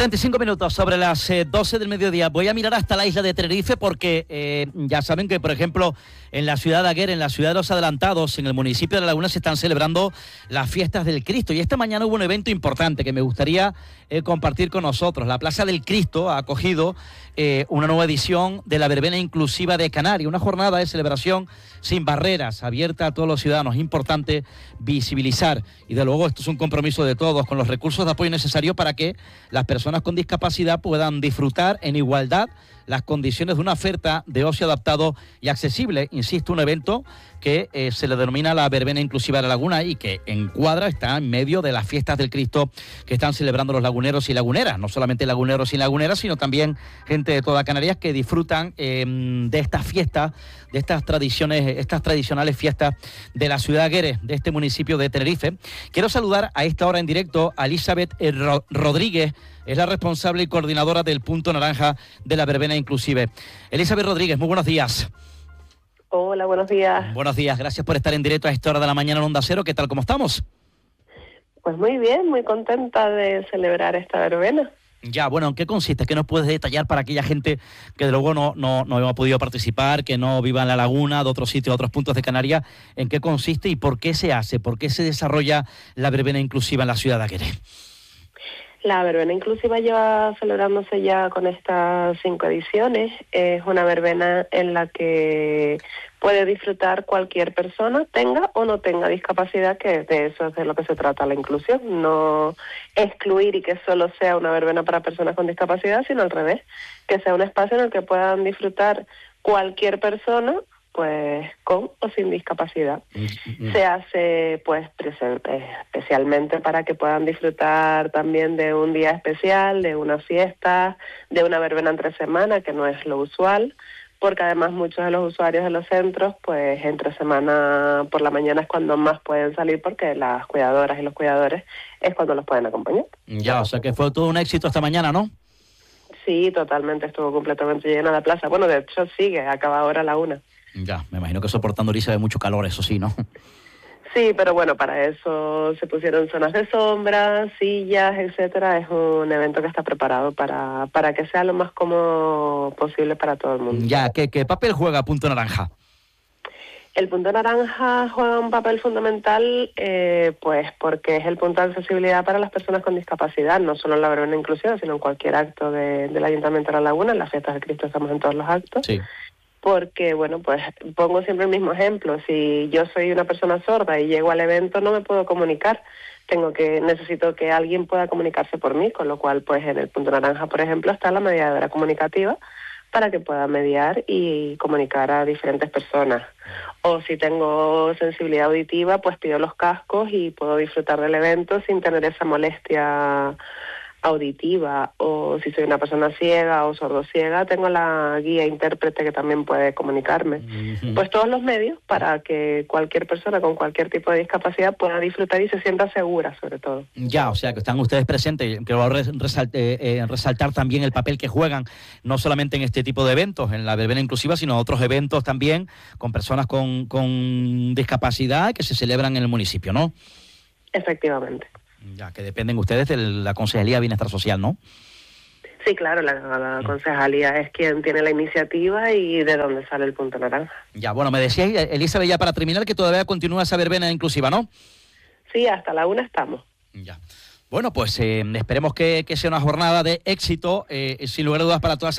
45 minutos sobre las 12 del mediodía. Voy a mirar hasta la isla de Tenerife porque ya saben que, por ejemplo, en la ciudad de Aguera, en la ciudad de los Adelantados, en el municipio de La Laguna, se están celebrando las fiestas del Cristo. Y esta mañana hubo un evento importante que me gustaría compartir con nosotros. La Plaza del Cristo ha acogido una nueva edición de la Verbena Inclusiva de Canarias, una jornada de celebración sin barreras, abierta a todos los ciudadanos. Es importante visibilizar y, de luego, esto es un compromiso de todos con los recursos de apoyo necesarios para que las personas con discapacidad puedan disfrutar en igualdad las condiciones de una oferta de ocio adaptado y accesible. Insisto, un evento que se le denomina la Verbena Inclusiva de la Laguna y que encuadra, está en medio de las fiestas del Cristo que están celebrando los laguneros y laguneras, no solamente laguneros y laguneras, sino también gente de toda Canarias que disfrutan de estas fiestas, de estas tradiciones, estas tradicionales fiestas de la ciudad de Aguera, de este municipio de Tenerife. Quiero saludar a esta hora en directo a Elizabeth Rodríguez. Es la responsable y coordinadora del Punto Naranja de la Verbena Inclusive. Elizabeth Rodríguez, muy buenos días. Hola, buenos días. Buenos días, gracias por estar en directo a esta hora de la mañana en Onda Cero. ¿Qué tal, cómo estamos? Pues muy bien, muy contenta de celebrar esta verbena. Ya, bueno, ¿en qué consiste? ¿Qué nos puedes detallar para aquella gente que de luego no ha podido participar, que no viva en La Laguna, de otros sitios, de otros puntos de Canarias? ¿En qué consiste y por qué se hace? ¿Por qué se desarrolla la Verbena Inclusiva en la ciudad de Aguera? La verbena inclusiva lleva celebrándose ya con estas 5 ediciones. Es una verbena en la que puede disfrutar cualquier persona, tenga o no tenga discapacidad, que de eso es de lo que se trata la inclusión. No excluir y que solo sea una verbena para personas con discapacidad, sino al revés, que sea un espacio en el que puedan disfrutar cualquier persona, pues con o sin discapacidad. Se hace pues especialmente para que puedan disfrutar también de un día especial, de una fiesta, de una verbena entre semana, que no es lo usual, porque además muchos de los usuarios de los centros, pues entre semana por la mañana es cuando más pueden salir, porque las cuidadoras y los cuidadores es cuando los pueden acompañar. Ya, o sea que fue todo un éxito esta mañana, ¿no? Sí, totalmente, estuvo completamente llena la plaza. Bueno, de hecho sigue, acaba ahora a la 1. Ya, me imagino que soportando Elizabeth mucho calor, eso sí, ¿no? Sí, pero bueno, para eso se pusieron zonas de sombra, sillas, etcétera. Es un evento que está preparado para que sea lo más cómodo posible para todo el mundo. Ya, ¿qué papel juega Punto Naranja? El Punto Naranja juega un papel fundamental, pues porque es el punto de accesibilidad para las personas con discapacidad, no solo en la verbena inclusiva, sino en cualquier acto del Ayuntamiento de La Laguna. En las fiestas del Cristo estamos en todos los actos. Sí. Porque, bueno, pues pongo siempre el mismo ejemplo. Si yo soy una persona sorda y llego al evento, no me puedo comunicar. Necesito que alguien pueda comunicarse por mí, con lo cual, pues en el Punto Naranja, por ejemplo, está la mediadora comunicativa para que pueda mediar y comunicar a diferentes personas. O si tengo sensibilidad auditiva, pues pido los cascos y puedo disfrutar del evento sin tener esa molestia auditiva. O si soy una persona ciega o sordociega, tengo la guía intérprete que también puede comunicarme. Pues todos los medios para que cualquier persona con cualquier tipo de discapacidad pueda disfrutar y se sienta segura, sobre todo. Ya, o sea que están ustedes presentes. Quiero resaltar también el papel que juegan, no solamente en este tipo de eventos, en la verbena inclusiva, sino otros eventos también con personas con discapacidad que se celebran en el municipio, ¿no? Efectivamente. Ya, que dependen ustedes de la Concejalía de Bienestar Social, ¿no? Sí, claro, la concejalía es quien tiene la iniciativa y de dónde sale el Punto Naranja. Ya, bueno, me decías, Elizabeth, ya para terminar, que todavía continúa esa verbena inclusiva, ¿no? Sí, hasta la 1 estamos. Ya. Bueno, pues esperemos que sea una jornada de éxito, sin lugar a dudas para todas